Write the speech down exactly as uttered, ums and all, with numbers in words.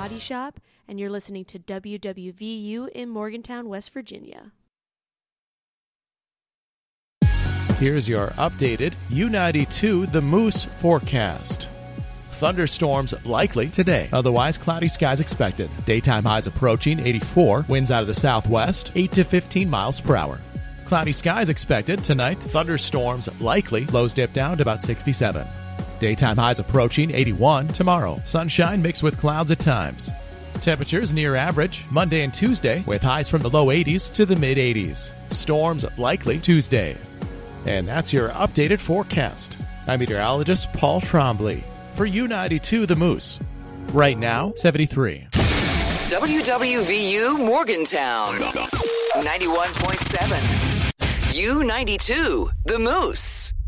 Body Shop, and you're listening to W W V U in Morgantown, West Virginia. Here's your updated U ninety-two The Moose forecast. Thunderstorms likely today. Otherwise, cloudy skies expected. Daytime highs approaching eighty-four. Winds out of the southwest, eight to fifteen miles per hour. Cloudy skies expected tonight. Thunderstorms likely. Lows dip down to about sixty-seven. Daytime highs approaching eighty-one tomorrow. Sunshine mixed with clouds at times. Temperatures near average Monday and Tuesday, with highs from the low eighties to the mid eighties. Storms likely Tuesday. And that's your updated forecast. I'm meteorologist Paul Trombley for U ninety-two The Moose. Right now, seventy-three. W W V U Morgantown, ninety-one point seven. U ninety-two The Moose.